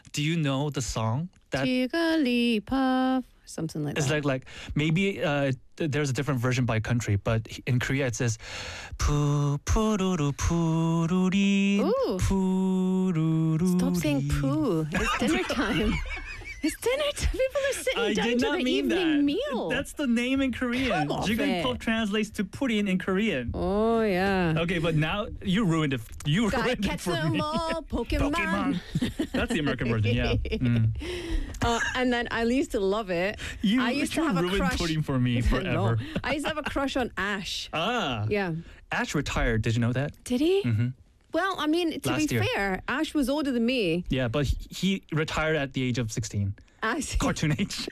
Do you know the song? That Jigglypuff, something like it's that. like maybe there's a different version by country, but in Korea it says 푸 푸루루 푸루리 Ooh. 푸루루. Stop saying poo. It's dinner time. It's dinner time. People are sitting I down did to not the mean evening that. meal. That's the name in Korean. Come off Jigglypuff it. translates to pudding in Korean. Oh, yeah. Okay, but now you ruined it. You Gotta ruined it catch for them me. all, Pokemon. That's the American version, yeah. Mm. And then I used to love it. You, I used to have a ruined crush. pudding for me forever. No, I used to have a crush on Ash. Ah. Yeah. Ash retired. Did you know that? Did he? Mm-hmm. Well, I mean, to Last be year. fair, Ash was older than me. Yeah, but he retired at the age of 16. Ash, Cartoon age.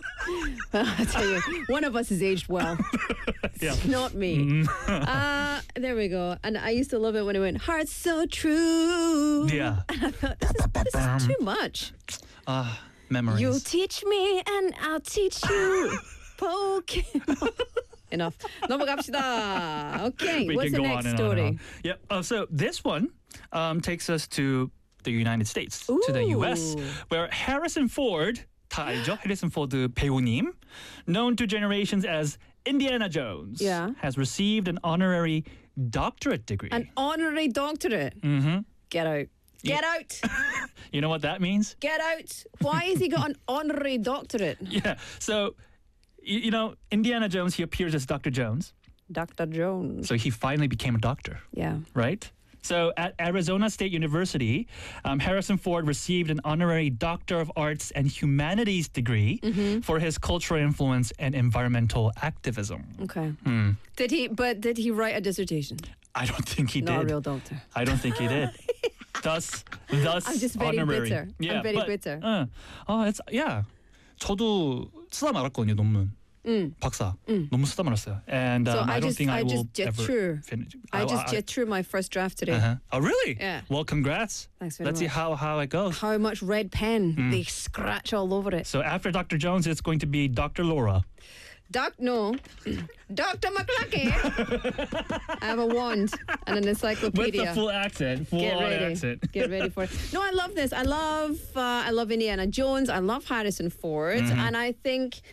I tell you, one of us has aged well. Yeah. Not me. There we go. And I used to love it when it went, heart so true. Yeah. I thought, this is too much. Memories. You teach me and I'll teach you. Pokemon. Enough. 넘어갑시다. Okay, We what's can the go next on and story? on and on. Yep. So this one takes us to the United States, to the US, Ooh. where Harrison Ford, 다 알죠? Harrison Ford 배우님, known to generations as Indiana Jones, Yeah. has received an honorary doctorate degree. An honorary doctorate. Mm-hmm. Get out. Get out. You know what that means? Get out. Why has he got an honorary doctorate? Yeah. So, you know, Indiana Jones, he appears as Dr. Jones. Dr. Jones. So he finally became a doctor, Yeah. right? So at Arizona State University, Harrison Ford received an honorary Doctor of Arts and Humanities degree for his cultural influence and environmental activism. Okay. Hmm. Did he write a dissertation? I don't think he Not a did. real doctor. I don't think he did. Thus I'm just very honorary. bitter. I'm very bitter. It's yeah. 저도 쓰다 말았거든요, 논문. 박사. 논문 쓰다 말았어요. And So I don't just- think I I will just jet ever through. finish. I just jet through my first draft today. Oh, really? Yeah. Well, congrats. Thanks very Let's see much. how it goes. How much red pen they scratch all over it. So after Dr. Jones, it's going to be Dr. Laura. No, Dr. McClucky. I have a wand and an With encyclopedia. the full accent. Full Get on ready. accent. Get ready for it. No, I love this. I love Indiana Jones. I love Harrison Ford, and I think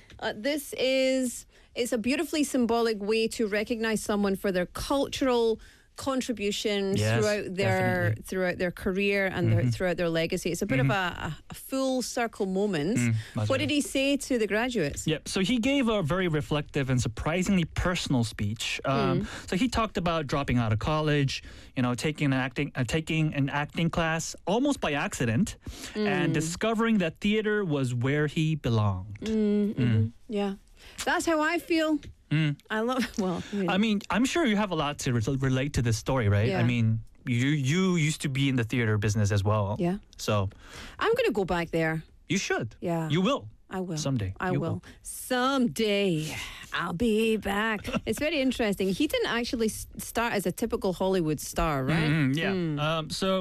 it's a beautifully symbolic way to recognize someone for their cultural contribution Yes, throughout their career and throughout their legacy. It's a bit of a full circle moment. 맞아요. What did he say to the graduates? Yep. So he gave a very reflective and surprisingly personal speech. So he talked about dropping out of college, you know, taking an acting class almost by accident, and discovering that theater was where he belonged. Yeah, that's how I feel. I love. Well, I mean, I'm sure you have a lot to relate to this story, right? Yeah. I mean, you used to be in the theater business as well. Yeah. So I'm going to go back there. you should. Yeah. You will. I will. Someday. I You will. Someday. I'll be back. It's very interesting. He didn't actually start as a typical Hollywood star, right? Yeah. So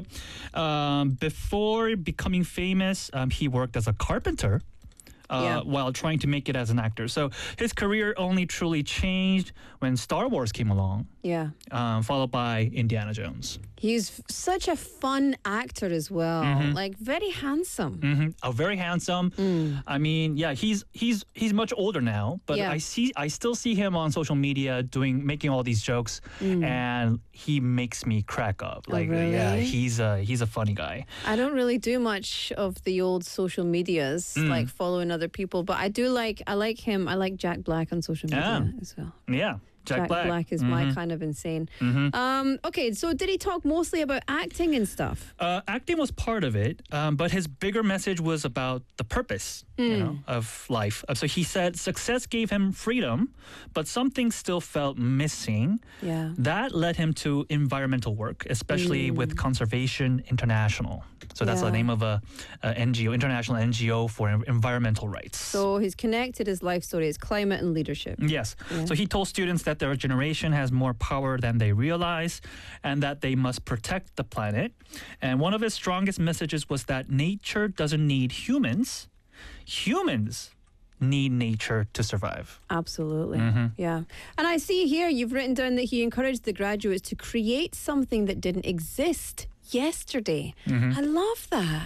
before becoming famous, he worked as a carpenter. Yeah. While trying to make it as an actor. So his career only truly changed when Star Wars came along, Yeah. followed by Indiana Jones. He's such a fun actor as well. Like very handsome. Very handsome. I mean, yeah, he's much older now, but Yeah. I still see him on social media making all these jokes, and he makes me crack up. Like, yeah, really? he's a funny guy. I don't really do much of the old social medias, like following other people, but I like him. I like Jack Black on social media as well. Yeah, Jack Black. is my kind of insane. Okay, so did he talk mostly about acting and stuff? Acting was part of it, but his bigger message was about the purpose, of life. So he said success gave him freedom, but something still felt missing. Yeah. That led him to environmental work, especially with Conservation International. So that's the Yeah. name of a NGO, international NGO for environmental rights. So he's connected his life story, his climate and leadership. Yes. So he told students that their generation has more power than they realize and that they must protect the planet. And one of his strongest messages was that nature doesn't need humans. Humans need nature to survive. Absolutely. Yeah. And I see here you've written down that he encouraged the graduates to create something that didn't exist yesterday. I love that.